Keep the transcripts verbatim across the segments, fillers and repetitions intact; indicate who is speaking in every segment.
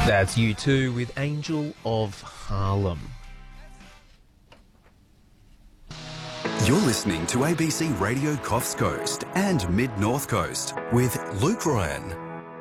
Speaker 1: That's U two with Angel of Harlem.
Speaker 2: You're listening to A B C Radio Coffs Coast and Mid-North Coast with Luke Ryan.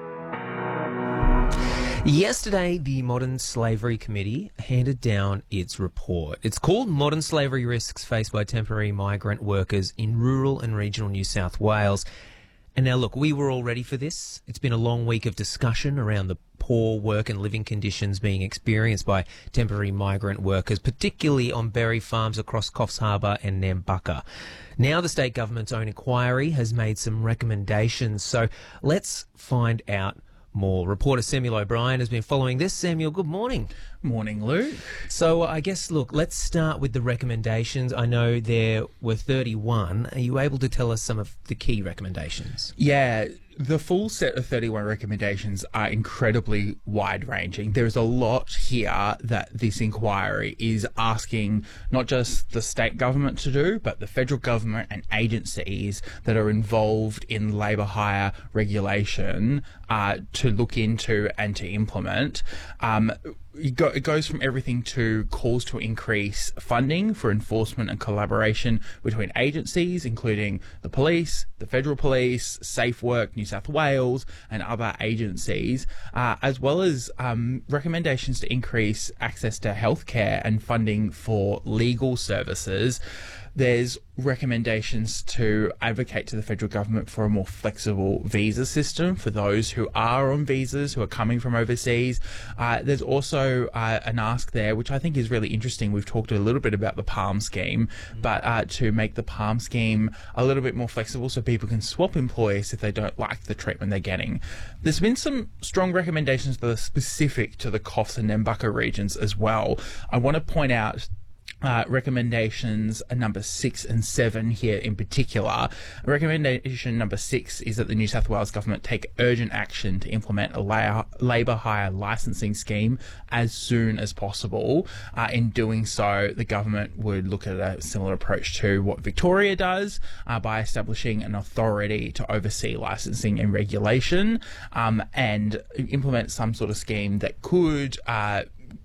Speaker 1: Yesterday, the Modern Slavery Committee handed down its report. It's called Modern Slavery Risks Faced by Temporary Migrant Workers in Rural and Regional New South Wales. And now, look, we were all ready for this. It's been a long week of discussion around the poor work and living conditions being experienced by temporary migrant workers, particularly on berry farms across Coffs Harbour and Nambucca. Now the state government's own inquiry has made some recommendations. So let's find out more. Reporter Samuel O'Brien has been following this. Samuel, good morning.
Speaker 3: Morning, Luke.
Speaker 1: So I guess, look, let's start with the recommendations. I know there were thirty-one. Are you able to tell us some of the key recommendations?
Speaker 3: Yeah, the full set of thirty-one recommendations are incredibly wide-ranging. There's a lot here that this inquiry is asking not just the state government to do, but the federal government and agencies that are involved in labour hire regulation uh, to look into and to implement. Um, It goes from everything to calls to increase funding for enforcement and collaboration between agencies, including the police, the federal police, Safe Work, New South Wales, and other agencies, uh, as well as um, recommendations to increase access to healthcare and funding for legal services. There's recommendations to advocate to the federal government for a more flexible visa system for those who are on visas, who are coming from overseas. Uh, there's also uh, an ask there, which I think is really interesting. We've talked a little bit about the PALM scheme, but uh, to make the PALM scheme a little bit more flexible so people can swap employers if they don't like the treatment they're getting. There's been some strong recommendations that are specific to the Coffs and Nambucca regions as well. I want to point out Uh, recommendations number six and seven here in particular. Recommendation number six is that the New South Wales government take urgent action to implement a la- labour hire licensing scheme as soon as possible. Uh, in doing so, the government would look at a similar approach to what Victoria does uh, by establishing an authority to oversee licensing and regulation um, and implement some sort of scheme that could uh,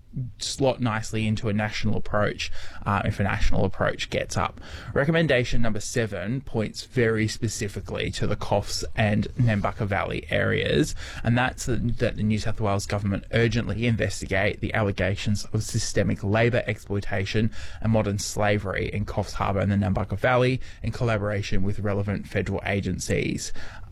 Speaker 3: slot nicely into a national approach uh, if a national approach gets up. Recommendation number seven points very specifically to the Coffs and Nambucca Valley areas, and that's that the New South Wales government urgently investigate the allegations of systemic labour exploitation and modern slavery in Coffs Harbour and the Nambucca Valley in collaboration with relevant federal agencies.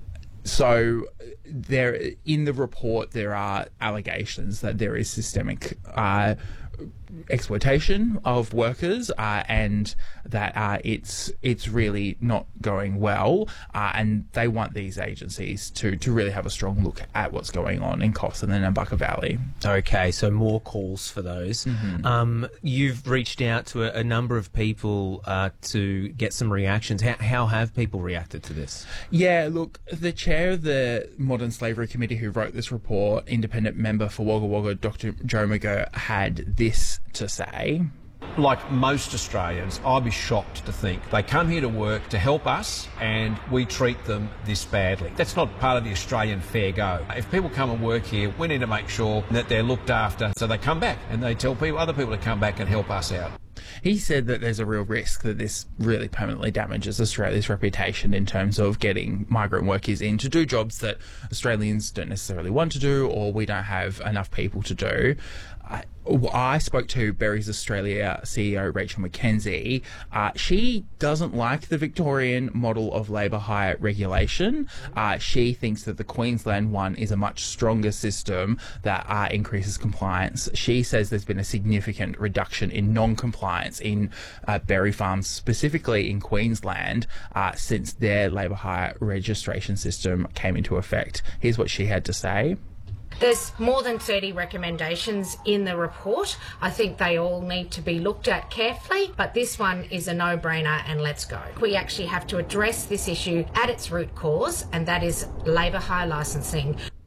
Speaker 3: So there, in the report, there are allegations that there is systemic uh, exploitation of workers uh, and that uh, it's it's really not going well, uh, and they want these agencies to, to really have a strong look at what's going on in Coffs and the Nambucca Valley.
Speaker 1: Okay, so more calls for those. Mm-hmm. Um, you've reached out to a, a number of people uh, to get some reactions. How, how have people reacted to this?
Speaker 3: Yeah, look, the chair of the Modern Slavery Committee who wrote this report, independent member for Wagga Wagga, Doctor Joe McGurk, had this to say.
Speaker 4: Like most Australians, I'd be shocked to think they come here to work to help us and we treat them this badly. That's not part of the Australian fair go. If people come and work here, we need to make sure that they're looked after so they come back and they tell people, other people to come back and help us out.
Speaker 3: He said that there's a real risk that this really permanently damages Australia's reputation in terms of getting migrant workers in to do jobs that Australians don't necessarily want to do or we don't have enough people to do. I, I spoke to Berries Australia C E O Rachel McKenzie. Uh, she doesn't like the Victorian model of labour hire regulation. Uh, she thinks that the Queensland one is a much stronger system that uh, increases compliance. She says there's been a significant reduction in non-compliance in uh, berry farms, specifically in Queensland, uh, since their labour hire registration system came into effect. Here's what she had to say.
Speaker 5: There's more than thirty recommendations in the report. I think they all need to be looked at carefully, but this one is a no-brainer and let's go. We actually have to address this issue at its root cause, and that is labour hire licensing.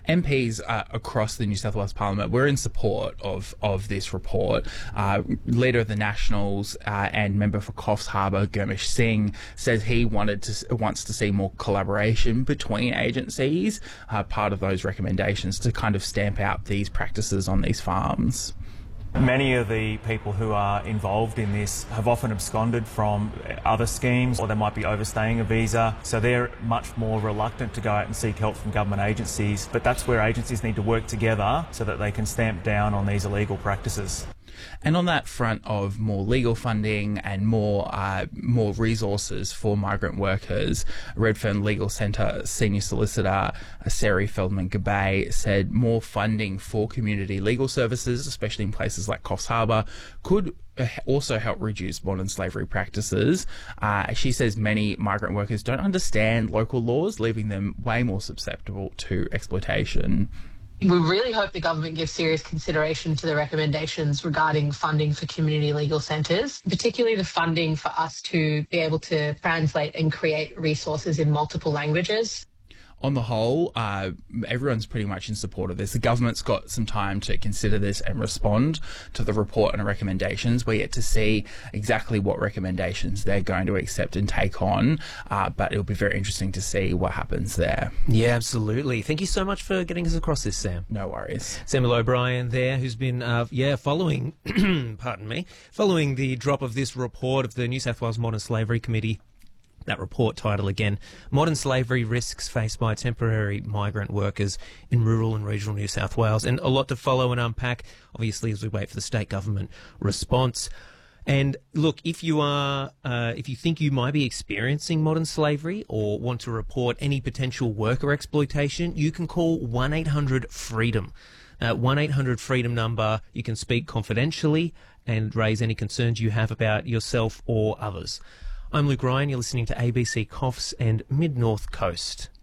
Speaker 3: M Ps uh, across the New South Wales Parliament were in support of, of this report. Uh, leader of the Nationals uh, and member for Coffs Harbour, Gurmish Singh, says he wanted to wants to see more collaboration between agencies, uh, part of those recommendations to kind of stamp out these practices on these farms.
Speaker 6: Many of the people who are involved in this have often absconded from other schemes, or they might be overstaying a visa, so they're much more reluctant to go out and seek help from government agencies. But that's where agencies need to work together so that they can stamp down on these illegal practices.
Speaker 3: And on that front of more legal funding and more uh, more resources for migrant workers, Redfern Legal Centre Senior Solicitor Sari Feldman-Gabay said more funding for community legal services, especially in places like Coffs Harbour, could also help reduce modern slavery practices. Uh, she says many migrant workers don't understand local laws, leaving them way more susceptible to exploitation.
Speaker 7: We really hope the government gives serious consideration to the recommendations regarding funding for community legal centres, particularly the funding for us to be able to translate and create resources in multiple languages.
Speaker 3: On the whole, uh, everyone's pretty much in support of this. The government's got some time to consider this and respond to the report and recommendations. We're yet to see exactly what recommendations they're going to accept and take on, uh, but it'll be very interesting to see what happens there.
Speaker 1: Yeah, absolutely. Thank you so much for getting us across this, Sam.
Speaker 3: No worries.
Speaker 1: Samuel O'Brien there, who's been, uh, yeah, following, pardon me, following the drop of this report of the New South Wales Modern Slavery Committee. That report title again, Modern Slavery Risks Faced by Temporary Migrant Workers in Rural and Regional New South Wales. And a lot to follow and unpack, obviously, as we wait for the state government response. And look, if you are, uh, if you think you might be experiencing modern slavery or want to report any potential worker exploitation, you can call one eight hundred freedom. Uh, one eight hundred freedom number. You can speak confidentially and raise any concerns you have about yourself or others. I'm Luke Ryan, you're listening to A B C Coffs and Mid-North Coast.